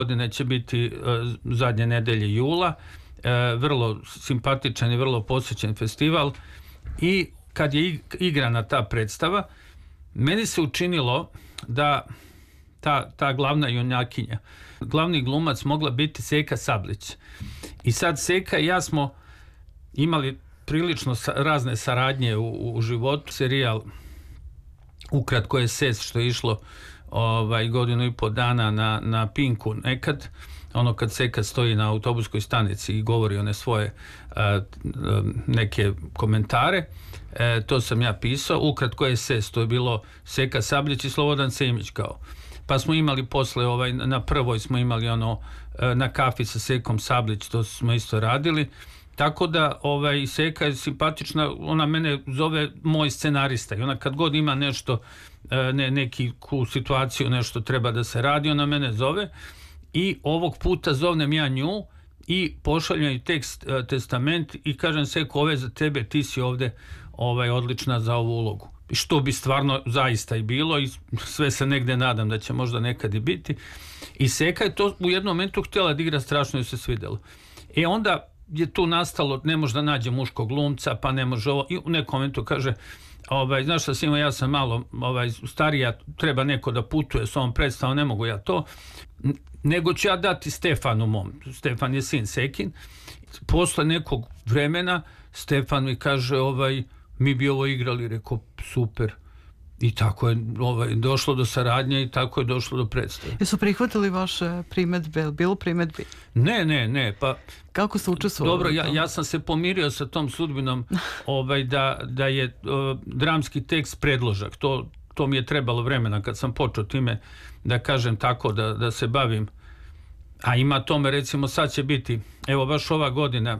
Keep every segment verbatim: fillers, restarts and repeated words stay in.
godine će biti zadnje nedelje jula. Vrlo simpatičan i vrlo posjećen festival. I kad je igrana ta predstava, meni se učinilo da ta, ta glavna junakinja, glavni glumac mogla biti Seka Sablić. I sad Seka i ja smo imali prilično razne saradnje u, u životu. Serijal Ukratko je ses, što je išlo ovaj, godinu i po dana na, na Pinku nekad, ono kad Seka stoji na autobuskoj stanici i govori one svoje a, neke komentare, e, to sam ja pisao. Ukratko je ses, to je bilo Seka Sablić i Slobodan Semić kao. Pa smo imali posle, ovaj, na prvoj smo imali ono na kafi sa Sekom Sablić, to smo isto radili. Tako da ovaj, Seka je simpatična, ona mene zove moj scenarista i ona kad god ima nešto, ne, neku situaciju, nešto treba da se radi, ona mene zove i ovog puta zovnem ja nju i pošaljem tekst, testament i kažem Seko, ove za tebe, ti si ovde ovaj, odlična za ovu ulogu. Što bi stvarno zaista i bilo i sve se negde nadam da će možda nekad i biti. I Seka je to u jednom momentu htjela da igra, strašno joj se svidjelo. E onda je tu nastalo, ne može da nađe muškog glumca, pa ne može ovo, i u nekom momentu kaže, ovaj, znaš šta Simo, ja sam malo ovaj, starija, treba neko da putuje s ovom predstavom, ne mogu ja to, nego ću ja dati Stefanu mom. Stefan je sin Sekin. Posle nekog vremena Stefan mi kaže, ovaj, mi bi ovo igrali, rekao, super. I tako je ovaj, došlo do saradnje i tako je došlo do predstave. Jesu prihvatili vaše primedbe? Bilo primedbi? Ne, ne, ne. Pa, kako se učestvovali? Dobro, ja, ja sam se pomirio sa tom sudbinom ovaj, da, da je uh, dramski tekst predložak. To, to mi je trebalo vremena kad sam počeo time da kažem tako, da, da se bavim. A ima tome, recimo, sad će biti, evo baš ova godina,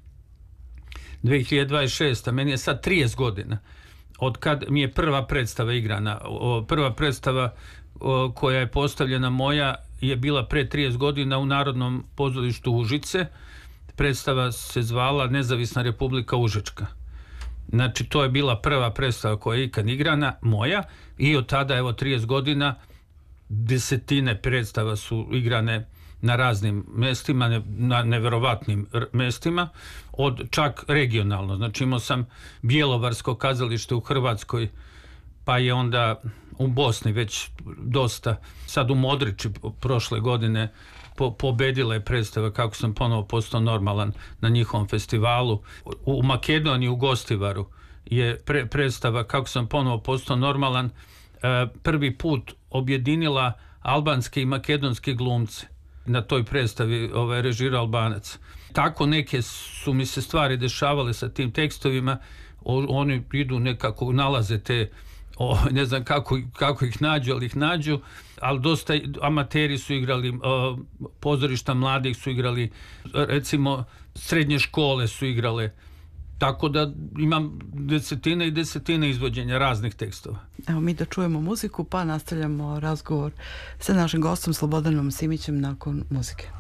dve hiljade dvadeset šesta. Meni je sad trideset godina od kad mi je prva predstava igrana. Prva predstava koja je postavljena moja je bila pre trideset godina u Narodnom pozorištu Užice. Predstava se zvala Nezavisna Republika Užička. Znači, to je bila prva predstava koja je ikad igrana, moja, i od tada, evo, trideset godina, desetine predstava su igrane na raznim mestima, na neverovatnim mestima, od čak regionalno. Znači imao sam Bjelovarsko kazalište u Hrvatskoj, pa je onda u Bosni već dosta, sad u Modriči prošle godine po, pobedila je predstava Kako sam ponovo postao normalan na njihovom festivalu. U Makedoniji, u Gostivaru je pre, predstava Kako sam ponovo postao normalan e, prvi put objedinila albanske i makedonske glumce. Na toj predstavi ovaj, režira Albanac. Tako neke su mi se stvari dešavale sa tim tekstovima, o, oni idu nekako, nalaze te, o, ne znam kako, kako ih nađu, ali ih nađu, ali dosta amateri su igrali, o, pozorišta mladih su igrali, recimo srednje škole su igrale, tako da imam desetine i desetine izvođenja raznih tekstova. Evo mi da čujemo muziku, pa nastavljamo razgovor sa našim gostom Slobodanom Simićem nakon muzike.